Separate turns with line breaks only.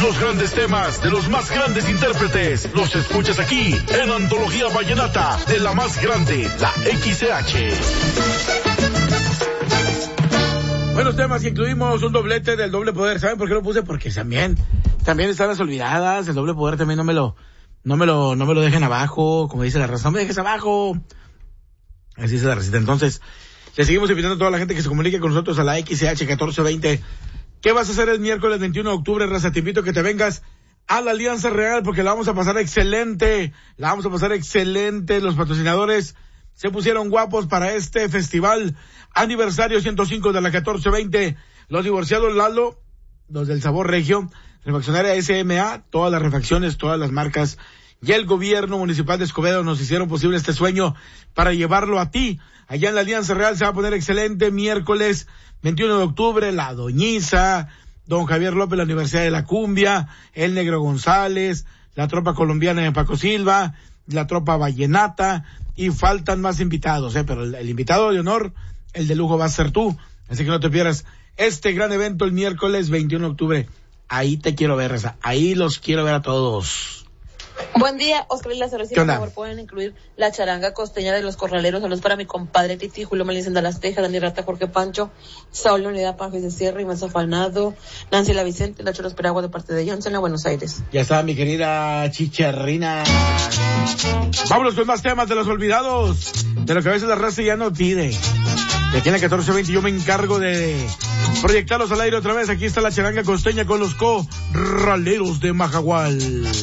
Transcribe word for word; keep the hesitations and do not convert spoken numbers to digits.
Los grandes temas de los más grandes intérpretes los escuchas aquí en Antología Vallenata de la más grande, la X C H.
Buenos temas que incluimos un doblete del Doble Poder. ¿Saben por qué lo puse? Porque también, también están las olvidadas. El Doble Poder también no me lo, no me lo, no me lo dejen abajo. Como dice la raza, no me dejes abajo. Así dice la receta. Entonces, le seguimos invitando a toda la gente que se comunique con nosotros a la X C H catorce veinte. ¿Qué vas a hacer el miércoles veintiuno de octubre, raza? Te invito a que te vengas a la Alianza Real porque la vamos a pasar excelente. La vamos a pasar excelente. Los patrocinadores se pusieron guapos para este festival aniversario ciento cinco de la catorce veinte. Los divorciados Lalo, los del Sabor Regio, Refaccionaria S M A, todas las refacciones, todas las marcas y el gobierno municipal de Escobedo nos hicieron posible este sueño para llevarlo a ti. Allá en la Alianza Real se va a poner excelente miércoles veintiuno de octubre, La Doñiza, Don Javier López, la Universidad de la Cumbia, El Negro González, la tropa colombiana de Paco Silva, la tropa vallenata, y faltan más invitados, eh, pero el, el invitado de honor, el de lujo va a ser tú, así que no te pierdas este gran evento el miércoles veintiuno de octubre. Ahí te quiero ver, Reza, ahí los quiero ver a todos.
Buen día, Oscar y Lázaro. Si por favor pueden incluir la charanga costeña de los corraleros. Saludos para mi compadre Titi, Julio Melín de las Tejas, Dani Rata, Jorge Pancho, Saúl Leonida Panjes de Sierra, Iván Falnado, Nancy La Vicente, La Choros Peragua de parte de Johnson, a Buenos Aires.
Ya está mi querida Chicharrina. Vámonos con más temas de los olvidados, de lo que a veces la raza ya no pide. Y aquí en la catorce veinte yo me encargo de proyectarlos al aire otra vez. Aquí está la charanga costeña con los corraleros de Majagual.